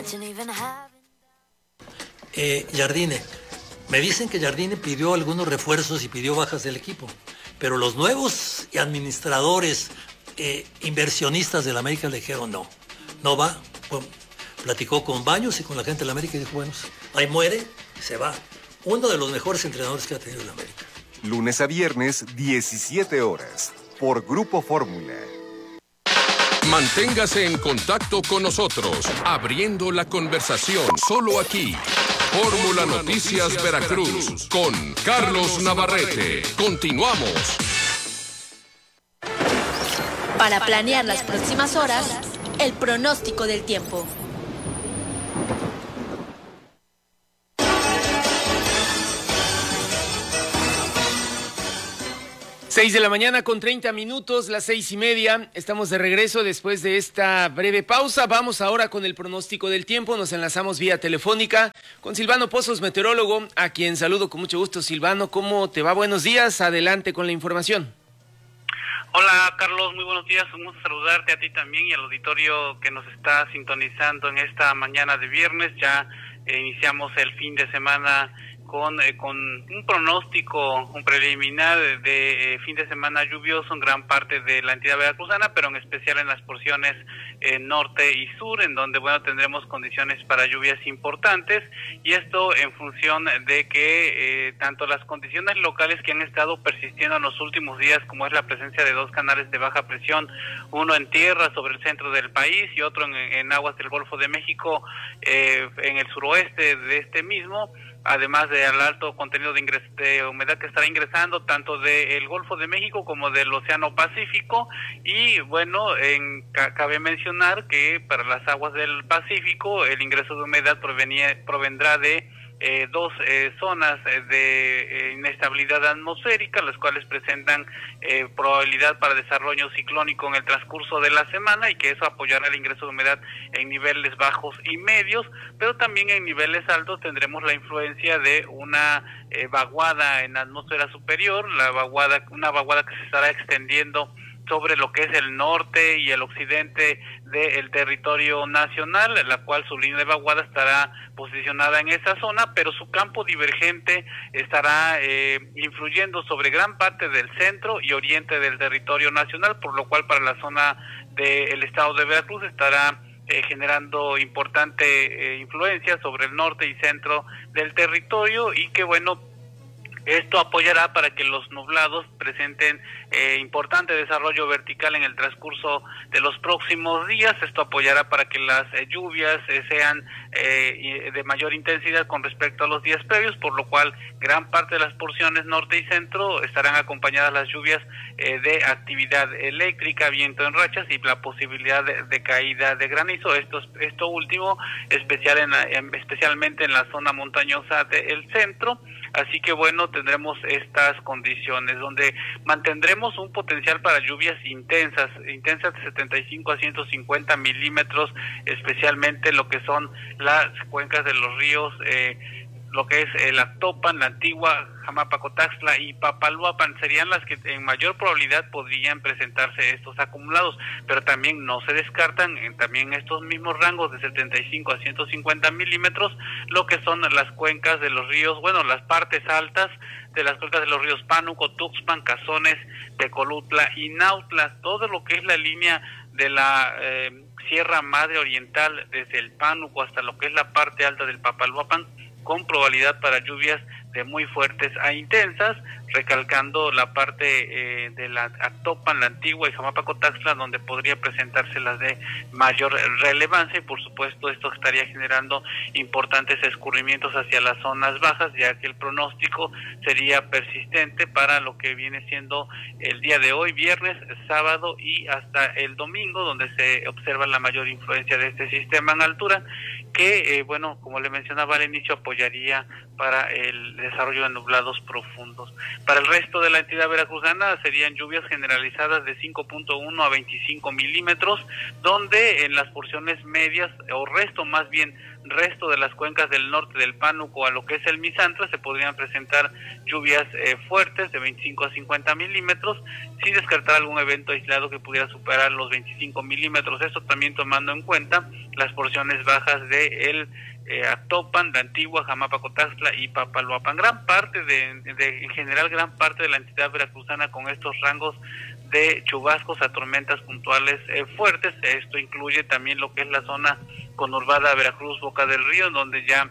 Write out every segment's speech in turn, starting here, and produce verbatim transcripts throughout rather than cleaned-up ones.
Eh, Jardine, me dicen que Jardine pidió algunos refuerzos y pidió bajas del equipo, pero los nuevos administradores, eh, inversionistas del América le dijeron no, no va. Bueno, platicó con Baños y con la gente de la América y dijo, bueno, ahí muere, se va. Uno de los mejores entrenadores que ha tenido la América. Lunes a viernes, diecisiete horas, por Grupo Fórmula. Manténgase en contacto con nosotros, abriendo la conversación, solo aquí. Fórmula Noticias Veracruz, con Carlos Navarrete. Continuamos. Para planear las próximas horas, el pronóstico del tiempo. Seis de la mañana con treinta minutos, las seis y media. Estamos de regreso después de esta breve pausa. Vamos ahora con el pronóstico del tiempo. Nos enlazamos vía telefónica con Silvano Pozos, meteorólogo, a quien saludo con mucho gusto. Silvano, ¿cómo te va? Buenos días. Adelante con la información. Hola Carlos, muy buenos días. Un gusto saludarte a ti también y al auditorio que nos está sintonizando en esta mañana de viernes. Ya eh, iniciamos el fin de semana con eh, con un pronóstico, un preliminar de, de eh, fin de semana lluvioso en gran parte de la entidad veracruzana, pero en especial en las porciones eh, norte y sur, en donde bueno tendremos condiciones para lluvias importantes, y esto en función de que eh, tanto las condiciones locales que han estado persistiendo en los últimos días, como es la presencia de dos canales de baja presión, uno en tierra sobre el centro del país y otro en, en aguas del Golfo de México, eh, en el suroeste de este mismo, además del alto contenido de, ingres, de humedad que estará ingresando tanto del Golfo de México como del Océano Pacífico. Y bueno, en, cabe mencionar que para las aguas del Pacífico el ingreso de humedad provenía, provendrá de Eh, dos eh, zonas eh, de eh, inestabilidad atmosférica, las cuales presentan eh, probabilidad para desarrollo ciclónico en el transcurso de la semana, y que eso apoyará el ingreso de humedad en niveles bajos y medios, pero también en niveles altos tendremos la influencia de una eh, vaguada en la atmósfera superior, la vaguada, una vaguada que se estará extendiendo sobre lo que es el norte y el occidente del territorio nacional, la cual su línea de vaguada estará posicionada en esa zona, pero su campo divergente estará eh, influyendo sobre gran parte del centro y oriente del territorio nacional, por lo cual para la zona del estado de Veracruz estará eh, generando importante eh, influencia sobre el norte y centro del territorio, y que bueno, esto apoyará para que los nublados presenten eh, importante desarrollo vertical en el transcurso de los próximos días. Esto apoyará para que las eh, lluvias eh, sean eh, de mayor intensidad con respecto a los días previos, por lo cual gran parte de las porciones norte y centro estarán acompañadas las lluvias eh, de actividad eléctrica, viento en rachas y la posibilidad de, de caída de granizo. Esto, esto último especial en, en, especialmente en la zona montañosa del centro. Así que bueno, tendremos estas condiciones donde mantendremos un potencial para lluvias intensas, intensas de setenta y cinco a ciento cincuenta milímetros, especialmente lo que son las cuencas de los ríos, eh, lo que es el Actopan, la Antigua, Jamapacotaxtla y Papaloapan serían las que en mayor probabilidad podrían presentarse estos acumulados, pero también no se descartan en también estos mismos rangos de setenta y cinco a ciento cincuenta milímetros lo que son las cuencas de los ríos, bueno, las partes altas de las cuencas de los ríos Pánuco, Tuxpan, Cazones, Tecolutla y Nautla, todo lo que es la línea de la eh, Sierra Madre Oriental, desde el Pánuco hasta lo que es la parte alta del Papaloapan, con probabilidad para lluvias de muy fuertes a intensas, recalcando la parte eh, de la Actopan, la Antigua y Jamapacotaxtla, donde podría presentarse las de mayor relevancia, y por supuesto esto estaría generando importantes escurrimientos hacia las zonas bajas, ya que el pronóstico sería persistente para lo que viene siendo el día de hoy, viernes, sábado y hasta el domingo, donde se observa la mayor influencia de este sistema en altura, que, eh, bueno, como le mencionaba al inicio, apoyaría para el desarrollo de nublados profundos. Para el resto de la entidad veracruzana serían lluvias generalizadas de cinco punto uno a veinticinco milímetros, donde en las porciones medias, o resto más bien, resto de las cuencas del norte del Pánuco a lo que es el Misantla, se podrían presentar lluvias eh, fuertes de veinticinco a cincuenta milímetros, sin descartar algún evento aislado que pudiera superar los veinticinco milímetros. Esto también tomando en cuenta las porciones bajas de el eh, Actopan, de Antigua, Jamapa-Cotaxtla y Papaloapan. Gran parte de, de, en general, gran parte de la entidad veracruzana con estos rangos de chubascos a tormentas puntuales eh, fuertes. Esto incluye también lo que es la zona conurbada Veracruz, Boca del Río, donde ya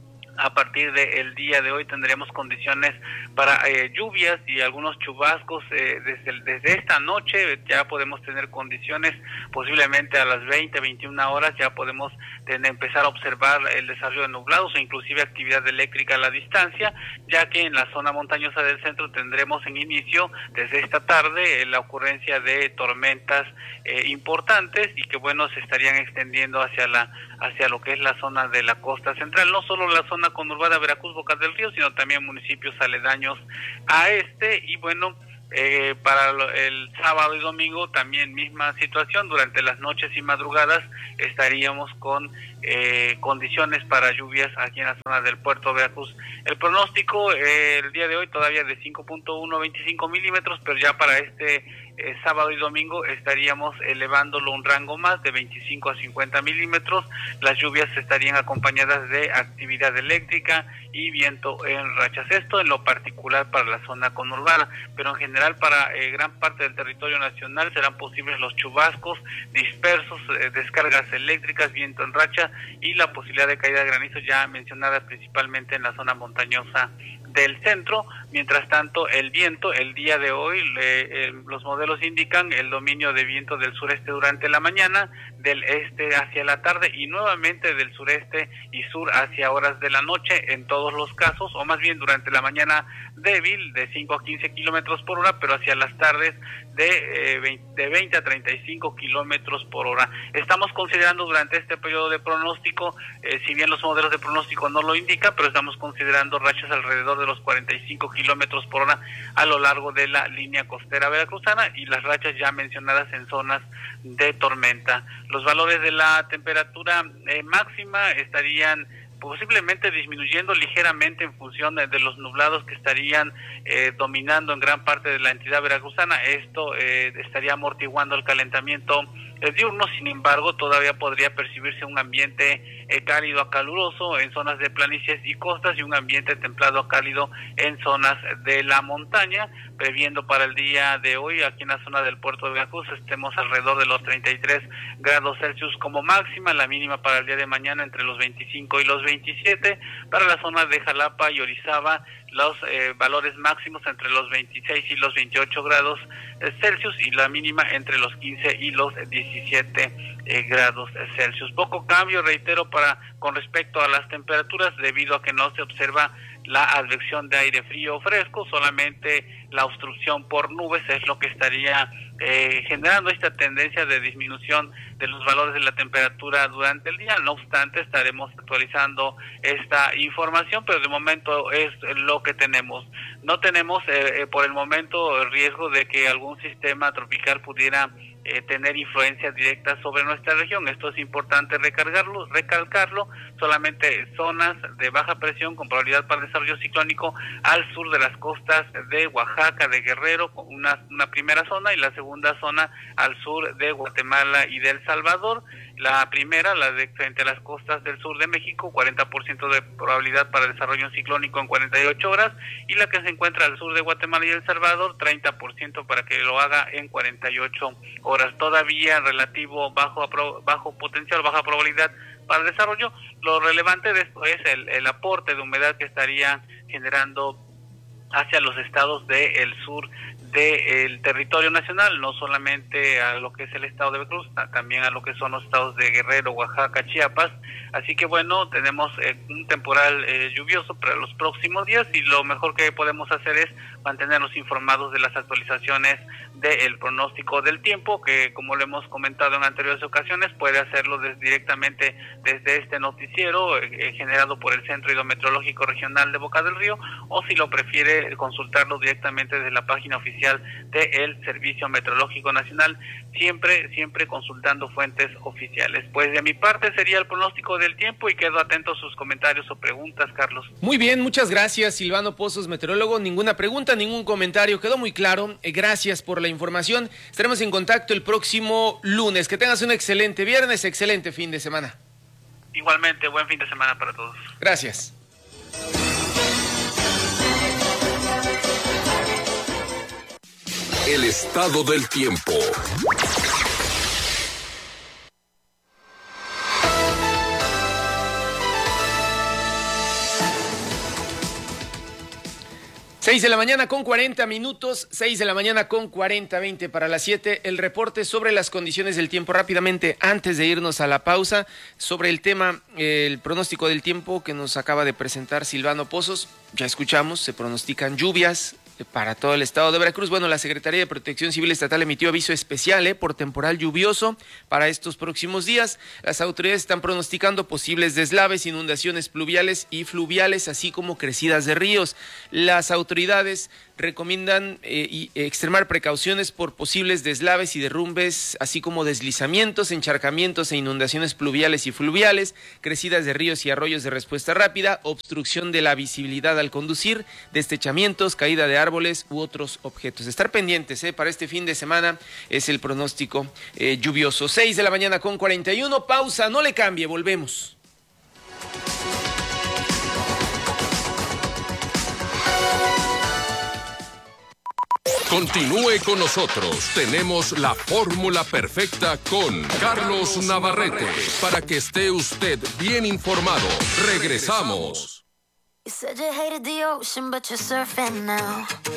a partir del día de hoy tendremos condiciones para eh, lluvias y algunos chubascos eh, desde, desde esta noche. Ya podemos tener condiciones, posiblemente a las veinte, veintiuna horas ya podemos tener, empezar a observar el desarrollo de nublados o inclusive actividad eléctrica a la distancia, ya que en la zona montañosa del centro tendremos en inicio desde esta tarde eh, la ocurrencia de tormentas eh, importantes y que bueno se estarían extendiendo hacia la hacia lo que es la zona de la costa central, no solo la zona conurbada Veracruz, Boca del Río, sino también municipios aledaños a este. Y bueno, eh, para el sábado y domingo también misma situación, durante las noches y madrugadas estaríamos con eh, condiciones para lluvias aquí en la zona del puerto de Veracruz. El pronóstico eh, el día de hoy todavía de cinco punto uno a veinticinco milímetros, pero ya para este Eh, sábado y domingo estaríamos elevándolo un rango más de veinticinco a cincuenta milímetros. Las lluvias estarían acompañadas de actividad eléctrica y viento en rachas. Esto en lo particular para la zona conurbada, pero en general para eh, gran parte del territorio nacional serán posibles los chubascos dispersos, eh, descargas eléctricas, viento en racha y la posibilidad de caída de granizo ya mencionada principalmente en la zona montañosa del centro. Mientras tanto, el viento, el día de hoy, eh, eh, los modelos indican el dominio de viento del sureste durante la mañana, del este hacia la tarde y nuevamente del sureste y sur hacia horas de la noche en todos los casos, o más bien durante la mañana débil de cinco a quince kilómetros por hora, pero hacia las tardes de, eh, veinte, de veinte a treinta y cinco kilómetros por hora. Estamos considerando durante este periodo de pronóstico, eh, si bien los modelos de pronóstico no lo indican, pero estamos considerando rachas alrededor de los cuarenta y cinco kilómetros por hora a lo largo de la línea costera veracruzana y las rachas ya mencionadas en zonas de tormenta. Los valores de la temperatura eh, máxima estarían posiblemente disminuyendo ligeramente en función de, de los nublados que estarían eh, dominando en gran parte de la entidad veracruzana. Esto eh, estaría amortiguando el calentamiento eh, diurno. Sin embargo, todavía podría percibirse un ambiente eh, cálido a caluroso en zonas de planicies y costas y un ambiente templado a cálido en zonas de la montaña, previendo para el día de hoy aquí en la zona del puerto de Veracruz estemos alrededor de los treinta y tres grados Celsius como máxima, la mínima para el día de mañana entre los veinticinco y los veintisiete, para la zona de Jalapa y Orizaba los eh, valores máximos entre los veintiséis y los veintiocho grados eh, Celsius y la mínima entre los quince y los diecisiete eh, grados Celsius. Poco cambio, reitero, para con respecto a las temperaturas debido a que no se observa la advección de aire frío o fresco, solamente la obstrucción por nubes es lo que estaría eh, generando esta tendencia de disminución de los valores de la temperatura durante el día. No obstante, estaremos actualizando esta información, pero de momento es lo que tenemos. No tenemos eh, eh, por el momento el riesgo de que algún sistema tropical pudiera eh, tener influencia directa sobre nuestra región. Esto es importante recargarlo, recalcarlo. Solamente zonas de baja presión con probabilidad para desarrollo ciclónico al sur de las costas de Oaxaca, de Guerrero, una, una primera zona, y la segunda zona al sur de Guatemala y de El Salvador. La primera, la de frente a las costas del sur de México, cuarenta por ciento de probabilidad para desarrollo ciclónico en cuarenta y ocho horas, y la que se encuentra al sur de Guatemala y El Salvador, treinta por ciento para que lo haga en cuarenta y ocho horas. Todavía relativo bajo bajo potencial, baja probabilidad para el desarrollo. Lo relevante de esto es el, el aporte de humedad que estaría generando hacia los estados del sur del territorio nacional, no solamente a lo que es el estado de Veracruz, también a lo que son los estados de Guerrero, Oaxaca, Chiapas. Así que bueno, tenemos eh, un temporal eh, lluvioso para los próximos días y lo mejor que podemos hacer es mantenernos informados de las actualizaciones del pronóstico del tiempo, que como lo hemos comentado en anteriores ocasiones, puede hacerlo desde, directamente desde este noticiero eh, generado por el Centro Hidrometeorológico Regional de Boca del Río, o si lo prefiere consultarlo directamente desde la página oficial del Servicio Meteorológico Nacional, siempre, siempre consultando fuentes oficiales. Pues de mi parte sería el pronóstico del tiempo y quedo atento a sus comentarios o preguntas, Carlos. Muy bien, muchas gracias, Silvano Pozos, meteorólogo. Ninguna pregunta, ningún comentario, quedó muy claro. Eh, gracias por la información. Estaremos en contacto el próximo lunes. Que tengas un excelente viernes, excelente fin de semana. Igualmente, buen fin de semana para todos. Gracias. El estado del tiempo. seis de la mañana con cuarenta minutos, seis de la mañana con cuarenta, veinte para las siete. El reporte sobre las condiciones del tiempo rápidamente antes de irnos a la pausa. Sobre el tema, el pronóstico del tiempo que nos acaba de presentar Silvano Pozos. Ya escuchamos, se pronostican lluvias para todo el estado de Veracruz. Bueno, la Secretaría de Protección Civil Estatal emitió aviso especial eh, por temporal lluvioso para estos próximos días. Las autoridades están pronosticando posibles deslaves, inundaciones pluviales y fluviales, así como crecidas de ríos. Las autoridades recomiendan eh, y, eh, extremar precauciones por posibles deslaves y derrumbes, así como deslizamientos, encharcamientos e inundaciones pluviales y fluviales, crecidas de ríos y arroyos de respuesta rápida, obstrucción de la visibilidad al conducir, destechamientos, caída de árboles u otros objetos. Estar pendientes eh, para este fin de semana es el pronóstico eh, lluvioso. seis de la mañana con cuarenta y uno, pausa, no le cambie, volvemos. Continúe con nosotros. Tenemos la fórmula perfecta con Carlos Navarrete para que esté usted bien informado. Regresamos. You said you hated the ocean, but you're surfing now.